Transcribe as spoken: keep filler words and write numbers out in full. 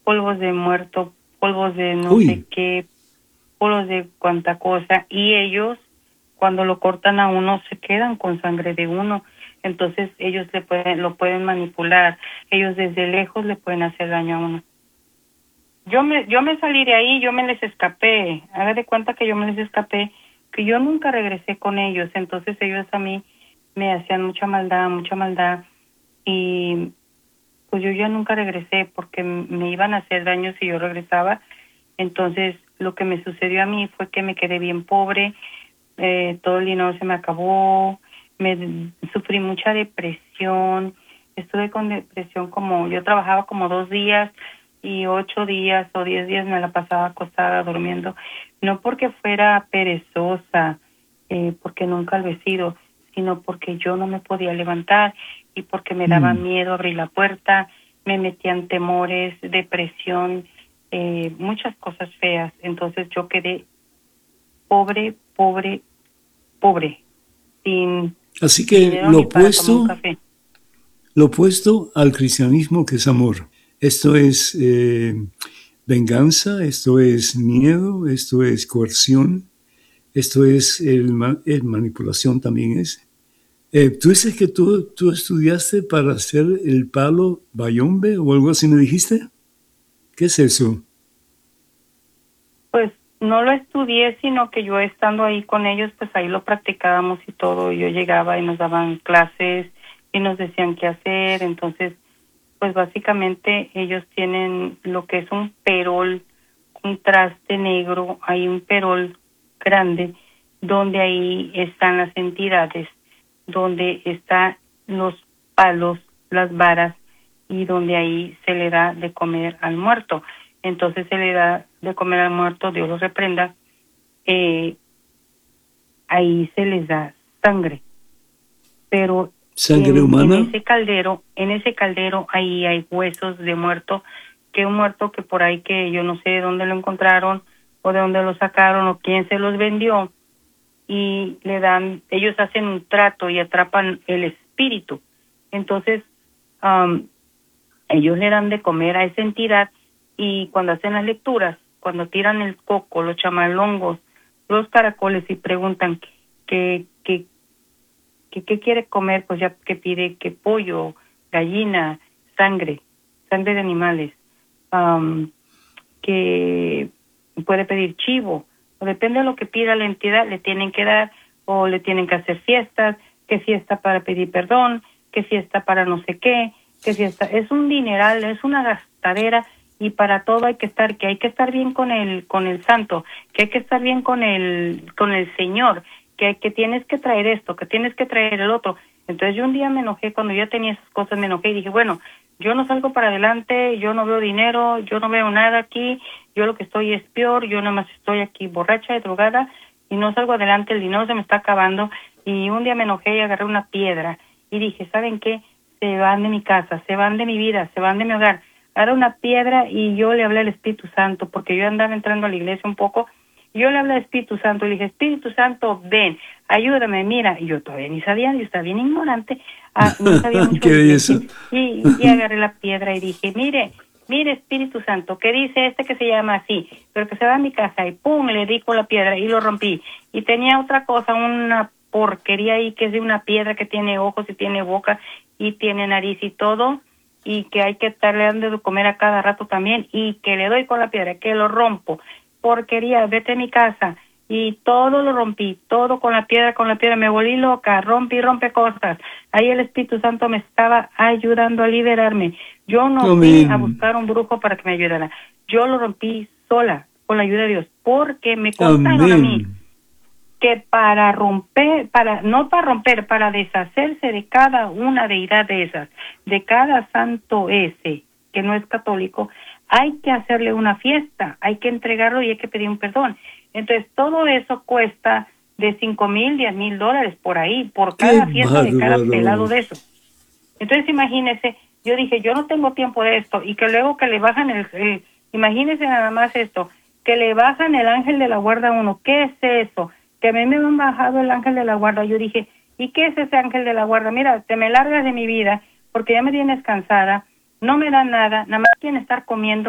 polvos de muerto, polvos de no Uy. sé qué, polvos de cuanta cosa, y ellos cuando lo cortan a uno se quedan con sangre de uno, entonces ellos le pueden, lo pueden manipular, ellos desde lejos le pueden hacer daño a uno. Yo me, yo me salí de ahí, yo me les escapé, haga de cuenta que yo me les escapé, que yo nunca regresé con ellos, entonces ellos a mí me hacían mucha maldad, mucha maldad, y pues yo ya nunca regresé porque me iban a hacer daño si yo regresaba. Entonces lo que me sucedió a mí fue que me quedé bien pobre, eh, todo el dinero se me acabó, me sufrí mucha depresión, estuve con depresión como, yo trabajaba como dos días y ocho días o diez días me la pasaba acostada durmiendo, no porque fuera perezosa, eh, porque nunca lo he sido, sino porque yo no me podía levantar y porque me daba Mm. miedo abrir la puerta, me metían temores, depresión, eh, muchas cosas feas. Entonces yo quedé pobre, pobre, pobre, sin Así que dinero lo ni para tomar un opuesto, café. lo opuesto al cristianismo, que es amor. Esto es eh, venganza, esto es miedo, esto es coerción, esto es el, ma- el manipulación también es. Eh, tú dices que tú, tú estudiaste para hacer el palo bayombe o algo así, ¿me dijiste? ¿Qué es eso? Pues no lo estudié, sino que yo estando ahí con ellos, pues ahí lo practicábamos y todo. Yo llegaba y nos daban clases y nos decían qué hacer. Entonces, pues básicamente ellos tienen lo que es un perol, un traste negro, hay un perol grande, donde ahí están las entidades, donde están los palos, las varas, y donde ahí se le da de comer al muerto. Entonces se le da de comer al muerto, Dios los reprenda, eh, ahí se les da sangre. Pero ¿Sangre en, en humana? ese caldero, en ese caldero ahí hay huesos de muerto, que un muerto que por ahí que yo no sé de dónde lo encontraron o de dónde lo sacaron o quién se los vendió, y le dan, ellos hacen un trato y atrapan el espíritu. Entonces, um, ellos le dan de comer a esa entidad, y cuando hacen las lecturas, cuando tiran el coco, los chamalongos, los caracoles y preguntan qué qué qué qué quiere comer, pues ya que pide que pollo, gallina, sangre, sangre de animales, um, que puede pedir chivo, o depende de lo que pida la entidad, le tienen que dar, o le tienen que hacer fiestas, que fiesta para pedir perdón, que fiesta para no sé qué, que fiesta, es un dineral, es una gastadera, y para todo hay que estar, que hay que estar bien con el, con el santo, que hay que estar bien con el, con el Señor, que, que tienes que traer esto, que tienes que traer el otro. Entonces yo un día me enojé, cuando ya tenía esas cosas me enojé y dije, bueno, yo no salgo para adelante, yo no veo dinero, yo no veo nada aquí, yo lo que estoy es peor, yo nada más estoy aquí borracha y drogada y no salgo adelante, el dinero se me está acabando. Y un día me enojé y agarré una piedra y dije, ¿saben qué? Se van de mi casa, se van de mi vida, se van de mi hogar. Agarré una piedra y yo le hablé al Espíritu Santo, porque yo andaba entrando a la iglesia un poco. Yo le hablé al Espíritu Santo y le dije, Espíritu Santo, ven, ayúdame, mira. Y yo todavía ni sabía, yo estaba bien ignorante, ah, no sabía mucho ¿Qué de la iglesia. belleza? Y, y agarré la piedra y dije, mire, mire Espíritu Santo, ¿qué dice este que se llama así? Pero que se va a mi casa, y pum, le di con la piedra y lo rompí. Y tenía otra cosa, una porquería ahí que es de una piedra que tiene ojos y tiene boca y tiene nariz y todo, y que hay que estarle dando de comer a cada rato también, y que le doy con la piedra, que lo rompo. Porquería, vete a mi casa. Y todo lo rompí, todo con la piedra, con la piedra, me volví loca, rompí, rompe cosas. Ahí el Espíritu Santo me estaba ayudando a liberarme. Yo no fui a Amén. buscar un brujo para que me ayudara. Yo lo rompí sola, con la ayuda de Dios, porque me contaron a mí Amén. que para romper, para no para romper, para deshacerse de cada una deidad de esas, de cada santo ese que no es católico, hay que hacerle una fiesta, hay que entregarlo y hay que pedir un perdón. Entonces todo eso cuesta de cinco mil, diez mil dólares por ahí, por ¡Qué cada fiesta de cada pelado bárbaro! de eso. Entonces imagínese, yo dije, yo no tengo tiempo de esto, y que luego que le bajan el, el imagínese nada más esto, que le bajan el ángel de la guarda a uno. ¿Qué es eso? Que a mí me han bajado el ángel de la guarda. Yo dije, ¿y qué es ese ángel de la guarda? Mira, te me largas de mi vida porque ya me tienes cansada, no me dan nada, nada más quieren estar comiendo